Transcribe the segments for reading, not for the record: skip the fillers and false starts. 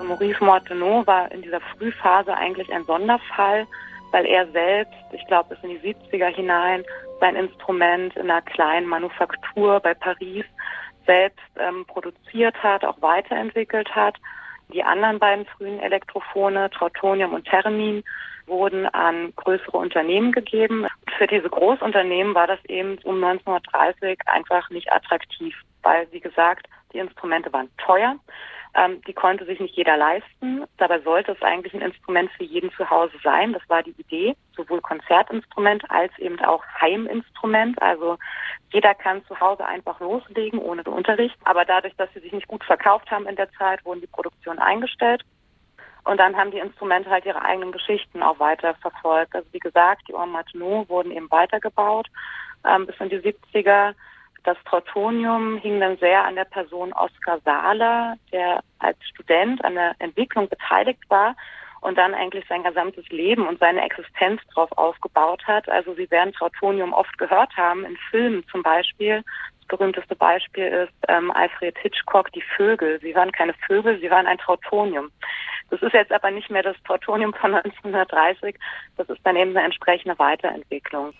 Maurice Morteneau war in dieser Frühphase eigentlich ein Sonderfall, weil er selbst, ich glaube bis in die 70er hinein, sein Instrument in einer kleinen Manufaktur bei Paris selbst produziert hat, auch weiterentwickelt hat. Die anderen beiden frühen Elektrophone, Trautonium und Theremin, wurden an größere Unternehmen gegeben. Für diese Großunternehmen war das eben um 1930 einfach nicht attraktiv, weil, wie gesagt, die Instrumente waren teuer. Die konnte sich nicht jeder leisten. Dabei sollte es eigentlich ein Instrument für jeden zu Hause sein. Das war die Idee, sowohl Konzertinstrument als eben auch Heiminstrument. Also jeder kann zu Hause einfach loslegen ohne den Unterricht. Aber dadurch, dass sie sich nicht gut verkauft haben in der Zeit, wurden die Produktionen eingestellt. Und dann haben die Instrumente halt ihre eigenen Geschichten auch weiter verfolgt. Also wie gesagt, die En Martenot wurden eben weitergebaut bis in die 70er. Das Trautonium hing dann sehr an der Person Oskar Sahler, der als Student an der Entwicklung beteiligt war und dann eigentlich sein gesamtes Leben und seine Existenz darauf aufgebaut hat. Also Sie werden Trautonium oft gehört haben, in Filmen zum Beispiel. Das berühmteste Beispiel ist Alfred Hitchcock, Die Vögel. Sie waren keine Vögel, sie waren ein Trautonium. Das ist jetzt aber nicht mehr das Trautonium von 1930, das ist dann eben eine entsprechende Weiterentwicklung.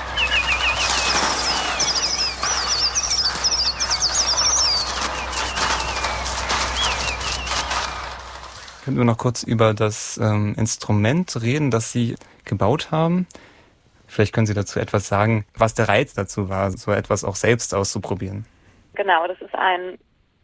Können wir noch kurz über das Instrument reden, das Sie gebaut haben? Vielleicht können Sie dazu etwas sagen, was der Reiz dazu war, so etwas auch selbst auszuprobieren. Genau, das ist ein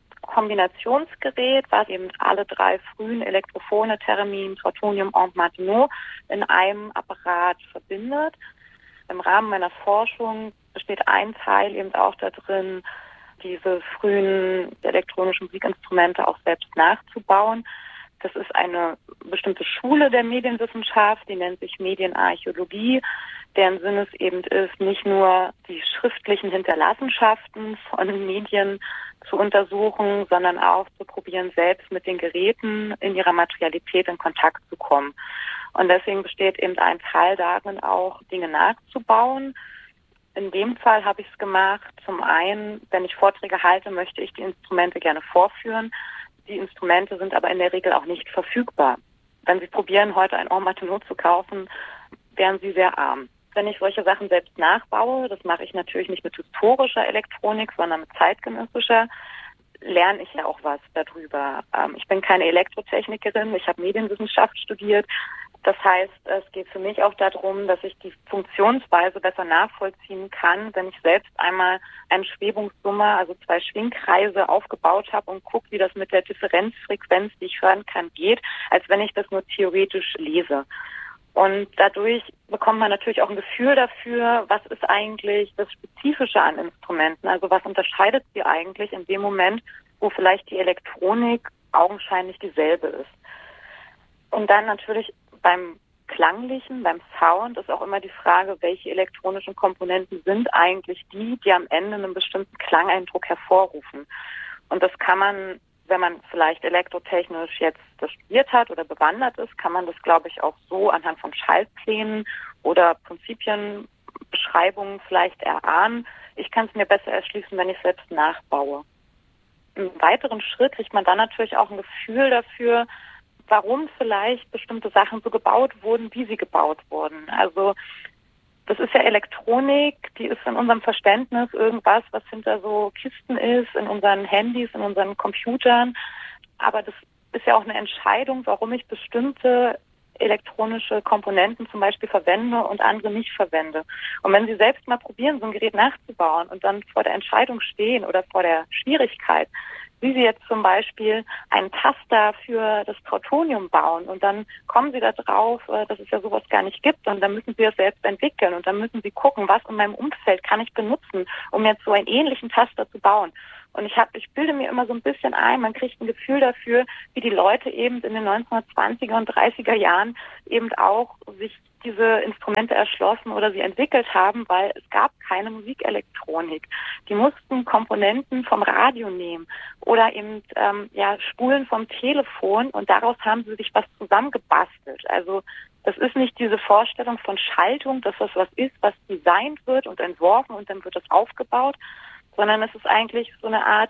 Kombinationsgerät, was eben alle drei frühen Elektrophone, Theremin, Trautonium und Martenot, in einem Apparat verbindet. Im Rahmen meiner Forschung besteht ein Teil eben auch da drin, diese frühen elektronischen Musikinstrumente auch selbst nachzubauen. Das ist eine bestimmte Schule der Medienwissenschaft, die nennt sich Medienarchäologie, deren Sinn es eben ist, nicht nur die schriftlichen Hinterlassenschaften von Medien zu untersuchen, sondern auch zu probieren, selbst mit den Geräten in ihrer Materialität in Kontakt zu kommen. Und deswegen besteht eben ein Teil darin, auch Dinge nachzubauen. In dem Fall habe ich es gemacht. Zum einen, wenn ich Vorträge halte, möchte ich die Instrumente gerne vorführen. Die Instrumente sind aber in der Regel auch nicht verfügbar. Wenn Sie probieren, heute ein En Martenot zu kaufen, wären Sie sehr arm. Wenn ich solche Sachen selbst nachbaue, das mache ich natürlich nicht mit historischer Elektronik, sondern mit zeitgenössischer, lerne ich ja auch was darüber. Ich bin keine Elektrotechnikerin, ich habe Medienwissenschaft studiert. Das heißt, es geht für mich auch darum, dass ich die Funktionsweise besser nachvollziehen kann, wenn ich selbst einmal eine Schwebungssumme, also 2 Schwingkreise aufgebaut habe und gucke, wie das mit der Differenzfrequenz, die ich hören kann, geht, als wenn ich das nur theoretisch lese. Und dadurch bekommt man natürlich auch ein Gefühl dafür, was ist eigentlich das Spezifische an Instrumenten, also was unterscheidet sie eigentlich in dem Moment, wo vielleicht die Elektronik augenscheinlich dieselbe ist. Und dann natürlich beim Klanglichen, beim Sound ist auch immer die Frage, welche elektronischen Komponenten sind eigentlich die am Ende einen bestimmten Klangeindruck hervorrufen. Und das kann man, wenn man vielleicht elektrotechnisch jetzt das studiert hat oder bewandert ist, kann man das, glaube ich, auch so anhand von Schaltplänen oder Prinzipienbeschreibungen vielleicht erahnen. Ich kann es mir besser erschließen, wenn ich selbst nachbaue. Im weiteren Schritt kriegt man dann natürlich auch ein Gefühl dafür, warum vielleicht bestimmte Sachen so gebaut wurden, wie sie gebaut wurden. Also das ist ja Elektronik, die ist in unserem Verständnis irgendwas, was hinter so Kisten ist, in unseren Handys, in unseren Computern. Aber das ist ja auch eine Entscheidung, warum ich bestimmte elektronische Komponenten zum Beispiel verwende und andere nicht verwende. Und wenn Sie selbst mal probieren, so ein Gerät nachzubauen und dann vor der Entscheidung stehen oder vor der Schwierigkeit, wie Sie jetzt zum Beispiel einen Taster für das Trautonium bauen und dann kommen Sie da drauf, dass es ja sowas gar nicht gibt und dann müssen Sie es selbst entwickeln und dann müssen Sie gucken, was in meinem Umfeld kann ich benutzen, um jetzt so einen ähnlichen Taster zu bauen. Und ich bilde mir immer so ein bisschen ein, man kriegt ein Gefühl dafür, wie die Leute eben in den 1920er und 30er Jahren eben auch sich diese Instrumente erschlossen oder sie entwickelt haben, weil es gab keine Musikelektronik. Die mussten Komponenten vom Radio nehmen oder eben Spulen vom Telefon und daraus haben sie sich was zusammengebastelt. Also das ist nicht diese Vorstellung von Schaltung, dass das was ist, was designt wird und entworfen und dann wird das aufgebaut, sondern es ist eigentlich so eine Art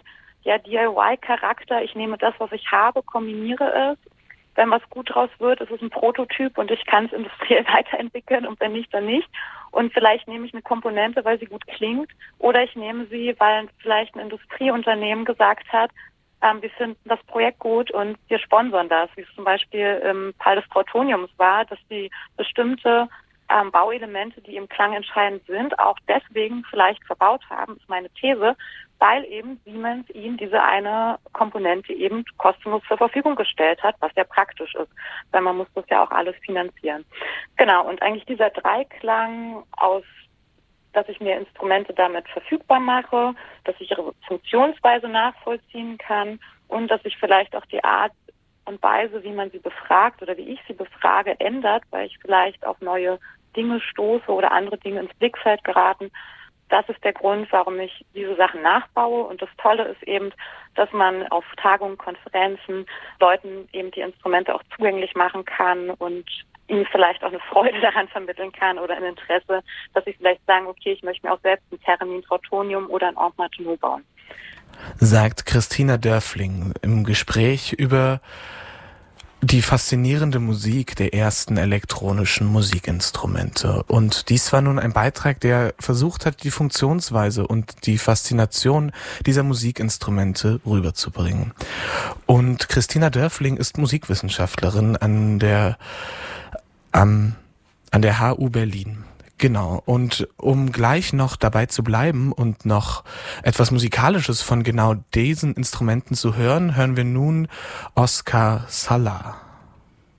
DIY-Charakter. Ich nehme das, was ich habe, kombiniere es. Wenn was gut draus wird, ist es ein Prototyp und ich kann es industriell weiterentwickeln und wenn nicht, dann nicht. Und vielleicht nehme ich eine Komponente, weil sie gut klingt, oder ich nehme sie, weil vielleicht ein Industrieunternehmen gesagt hat, wir finden das Projekt gut und wir sponsern das, wie es zum Beispiel im Fall des Trautoniums war, dass die bestimmte Bauelemente, die im Klang entscheidend sind, auch deswegen vielleicht verbaut haben, ist meine These, weil eben Siemens ihnen diese eine Komponente eben kostenlos zur Verfügung gestellt hat, was ja praktisch ist, weil man muss das ja auch alles finanzieren. Genau, und eigentlich dieser Dreiklang aus, dass ich mir Instrumente damit verfügbar mache, dass ich ihre Funktionsweise nachvollziehen kann und dass ich vielleicht auch die Art und Weise, wie man sie befragt oder wie ich sie befrage, ändert, weil ich vielleicht auf neue Dinge stoße oder andere Dinge ins Blickfeld geraten. Das ist der Grund, warum ich diese Sachen nachbaue. Und das Tolle ist eben, dass man auf Tagungen, Konferenzen Leuten eben die Instrumente auch zugänglich machen kann und ihnen vielleicht auch eine Freude daran vermitteln kann oder ein Interesse, dass sie vielleicht sagen, okay, ich möchte mir auch selbst ein Theremin Trautonium oder ein Orgue Martenot bauen. Sagt Christina Dörfling im Gespräch über die faszinierende Musik der ersten elektronischen Musikinstrumente. Und dies war nun ein Beitrag, der versucht hat, die Funktionsweise und die Faszination dieser Musikinstrumente rüberzubringen. Und Christina Dörfling ist Musikwissenschaftlerin an der HU Berlin. Genau, und um gleich noch dabei zu bleiben und noch etwas Musikalisches von genau diesen Instrumenten zu hören, hören wir nun Oscar Sala.